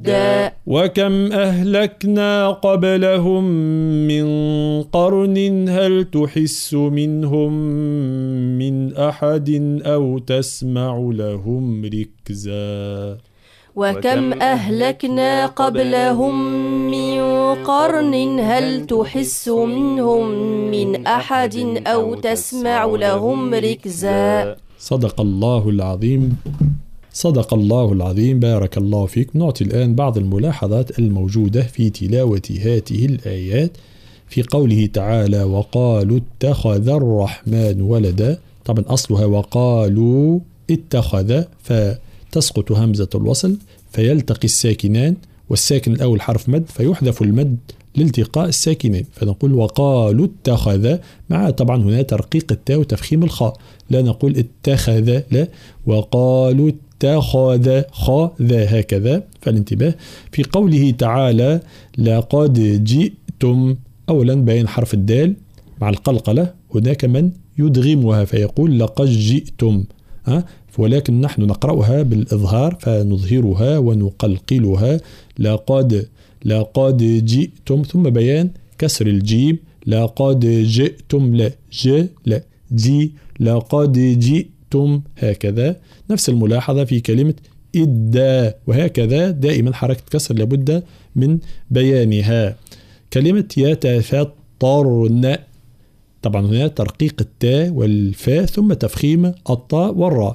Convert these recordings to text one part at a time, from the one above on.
ودا وكم أهلكنا قبلهم من قرن هل تحس منهم من أحد أو تسمع لهم ركزا وكم أهلكنا قبلهم من قرن هل تحس منهم من أحد أو تسمع لهم ركزا. صدق الله العظيم. صدق الله العظيم. بارك الله فيك. نعطي الآن بعض الملاحظات الموجودة في تلاوة هذه الآيات. في قوله تعالى وقالوا اتخذ الرحمن ولدا، طبعا أصلها وقالوا اتخذ، فتسقط همزة الوصل فيلتقي الساكنان، والساكن الأول حرف مد فيحذف المد لالتقاء الساكنين، فنقول وقالوا اتخذ، مع طبعا هنا ترقيق التاء وتفخيم الخاء، لا نقول اتخذ، لا، وقالوا اتخذ خذ هكذا. فالانتباه. في قوله تعالى لقد جئتم، أولا بين حرف الدال مع القلقلة، هناك من يدغمها فيقول لقد جئتم، ولكن نحن نقرأها بالإظهار فنظهرها ونقلقلها لقد جئتم، ثم بيان كسر الجيم لقد جئتم، لا لا جي، لقد جئتم هكذا. نفس الملاحظة في كلمة إدى، وهكذا دائما حركة كسر لابد من بيانها. كلمة يتفطرن، طبعا هنا ترقيق التاء والفاء ثم تفخيم الطاء والراء،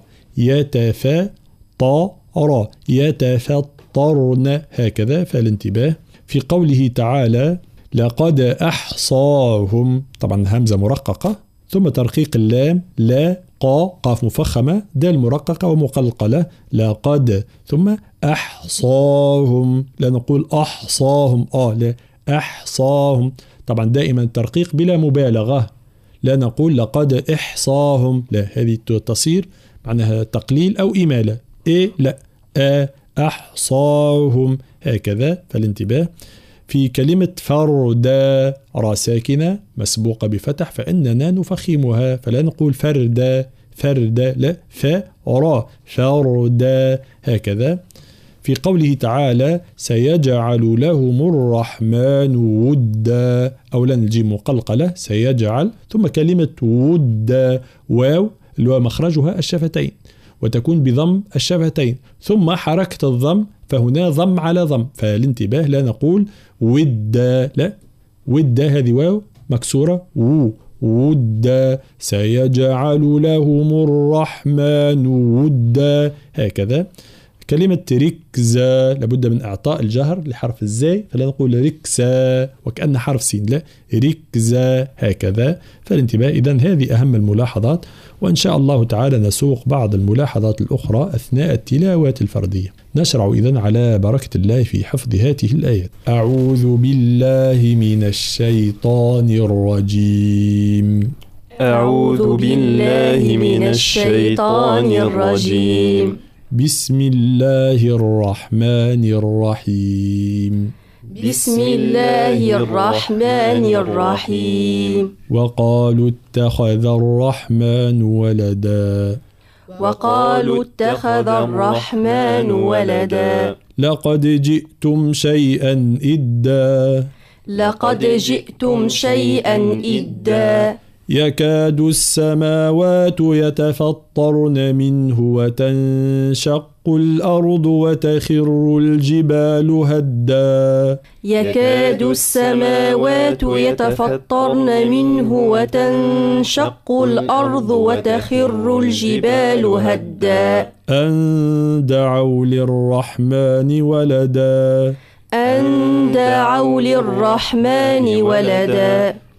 يتفطرن هكذا. فالانتباه. في قوله تعالى لقد أحصاهم، طبعا همزة مرققة ثم ترقيق اللام، لا قاف مفخمة، دال مرققة ومقلقلة، لقد ثم أحصاهم، لا نقول أحصاهم، لا أحصاهم، طبعا دائما الترقيق بلا مبالغة، لا نقول لقد إحصاهم، لا، هذه تصير معناها تقليل أو إمالة، لا، أحصاهم هكذا. فالانتباه. في كلمة فردا، را ساكنة مسبوقة بفتح فإننا نفخمها، فلا نقول فردا لا، فرا فردا هكذا. في قوله تعالى سيجعل لهم الرحمن ودا، أولا الجيم مقلقلة سيجعل، ثم كلمة ودا، واو اللي هو مخرجها الشفتين وتكون بضم الشفتين ثم حركة الضم، فهنا ضم على ضم، فالانتباه، لا نقول ودا، لا، ودا هذه واو مكسورة، ودا سيجعل لهم الرحمن ودا هكذا. كلمة ركزة لابد من إعطاء الجهر لحرف الزاي، فلا نقول ركزة وكأن حرف سين، لا، ركزة هكذا. فالانتباه. إذن هذه أهم الملاحظات، وإن شاء الله تعالى نسوق بعض الملاحظات الأخرى أثناء التلاوات الفردية. نشرع إذن على بركة الله في حفظ هذه الآيات. أعوذ بالله من الشيطان الرجيم. أعوذ بالله من الشيطان الرجيم. بسم الله الرحمن الرحيم. بسم الله الرحمن الرحيم. وقالوا اتخذ الرحمن ولدا. وقالوا اتخذ الرحمن ولدا. لقد جئتم شيئا إدا. لقد جئتم شيئا إدا. يكاد السماوات يتفطرن منه وتنشق الأرض وتخر الجبال هدا. يكاد السماوات يتفطرن منه وتنشق الأرض وتخر الجبال هدا. أن دعوا للرحمن ولدا. أن دعوا للرحمن ولدا.